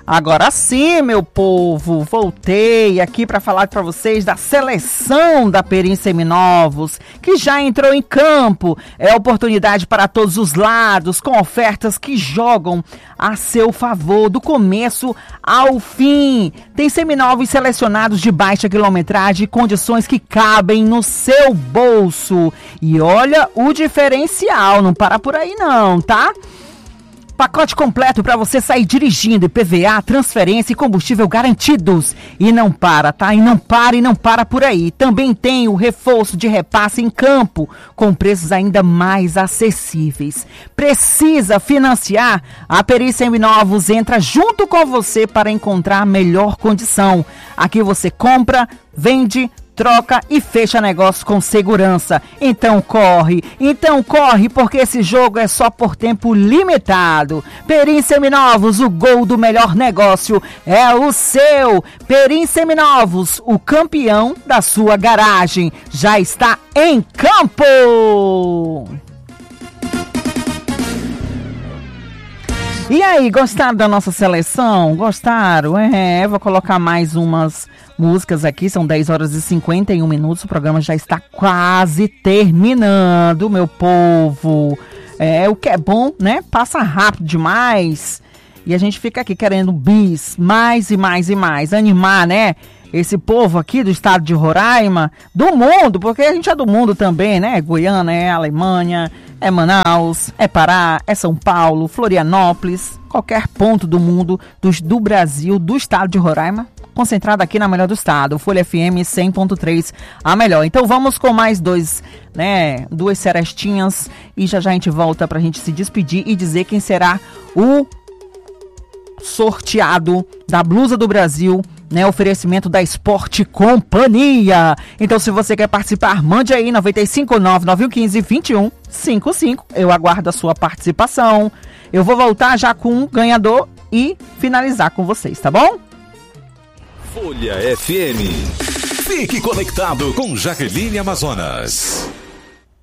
Agora sim, meu povo, voltei aqui para falar para vocês da seleção da Perim Seminovos, que já entrou em campo. É oportunidade para todos os lados, com ofertas que jogam a seu favor, do começo ao fim. Tem seminovos selecionados de baixa quilometragem e condições que cabem no seu bolso. E olha o diferencial, não para por aí não, tá? Pacote completo para você sair dirigindo, IPVA, transferência e combustível garantidos. E não para, tá? E não para por aí. Também tem o reforço de repasse em campo, com preços ainda mais acessíveis. Precisa financiar? A Perim Seminovos entra junto com você para encontrar a melhor condição. Aqui você compra, vende, troca e fecha negócio com segurança. Então corre, porque esse jogo é só por tempo limitado. Perim Seminovos, o gol do melhor negócio é o seu. Perim Seminovos, o campeão da sua garagem, já está em campo. E aí, gostaram da nossa seleção? Gostaram? Vou colocar mais umas músicas aqui, são 10 horas e 51 minutos, o programa já está quase terminando, meu povo. O que é bom, né? Passa rápido demais e a gente fica aqui querendo bis, mais e mais e mais, animar, né? Esse povo aqui do estado de Roraima, do mundo, porque a gente é do mundo também, né? Goiânia, é Alemanha, é Manaus, é Pará, é São Paulo, Florianópolis, qualquer ponto do mundo, do Brasil, do estado de Roraima, concentrado aqui na melhor do estado, Folha FM 100.3, a melhor. Então vamos com mais duas serestinhas e já a gente volta pra gente se despedir e dizer quem será o sorteado da Blusa do Brasil, né, oferecimento da Esporte Companhia. Então, se você quer participar, mande aí 959-9115-2155. Eu aguardo a sua participação. Eu vou voltar já com um ganhador e finalizar com vocês, tá bom? Folha FM. Fique conectado com Jaqueline Amazonas.